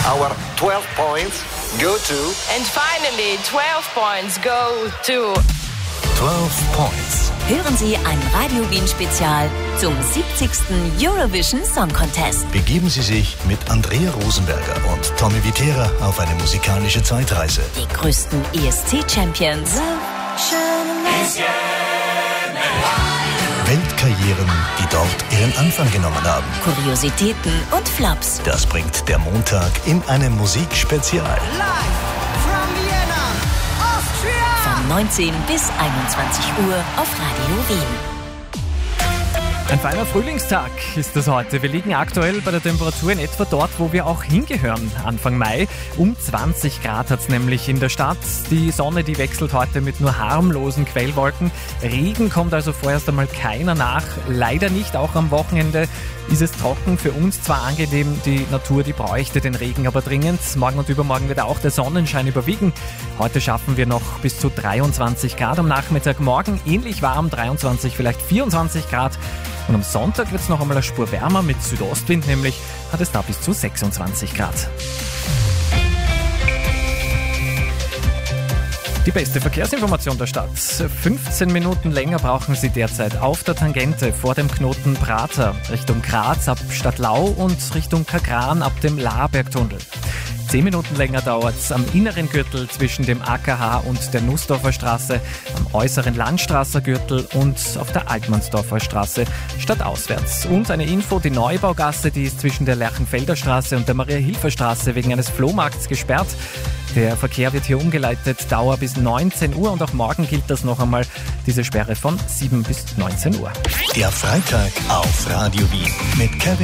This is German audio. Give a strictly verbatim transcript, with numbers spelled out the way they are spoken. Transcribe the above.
Our twelve points go to... And finally, twelve points go to... zwölf Points. Hören Sie ein Radio Wien Spezial zum siebzigsten Eurovision Song Contest. Begeben Sie sich mit Andrea Rosenberger und Tommy Wittera auf eine musikalische Zeitreise. Die größten E S C-Champions. Weltkarrieren, die dort ihren Anfang genommen haben. Kuriositäten und Flops. Das bringt der Montag in einem Musikspezial. Von neunzehn bis einundzwanzig Uhr auf Radio Wien. Ein feiner Frühlingstag ist das heute. Wir liegen aktuell bei der Temperatur in etwa dort, wo wir auch hingehören, Anfang Mai. Um zwanzig Grad hat es nämlich in der Stadt. Die Sonne, die wechselt heute mit nur harmlosen Quellwolken. Regen kommt also vorerst einmal keiner nach. Leider nicht, auch am Wochenende ist es trocken. Für uns zwar angenehm, die Natur, die bräuchte den Regen aber dringend. Morgen und übermorgen wird auch der Sonnenschein überwiegen. Heute schaffen wir noch bis zu dreiundzwanzig Grad am Nachmittag. Morgen ähnlich warm, dreiundzwanzig, vielleicht vierundzwanzig Grad. Und am Sonntag wird es noch einmal eine Spur wärmer mit Südostwind, nämlich hat es da bis zu sechsundzwanzig Grad. Die beste Verkehrsinformation der Stadt. fünfzehn Minuten länger brauchen Sie derzeit auf der Tangente vor dem Knoten Prater Richtung Graz ab Stadtlau und Richtung Kagran ab dem Laarbergtunnel. Zehn Minuten länger dauert es am inneren Gürtel zwischen dem A K H und der Nussdorfer Straße, am äußeren Landstrasser Gürtel und auf der Altmannsdorfer Straße stadtauswärts. Und eine Info, die Neubaugasse, die ist zwischen der Lerchenfelder Straße und der Maria-Hilfer-Straße wegen eines Flohmarkts gesperrt. Der Verkehr wird hier umgeleitet, Dauer bis neunzehn Uhr und auch morgen gilt das noch einmal, diese Sperre von sieben bis neunzehn Uhr. Der Freitag auf Radio Wien mit Kevin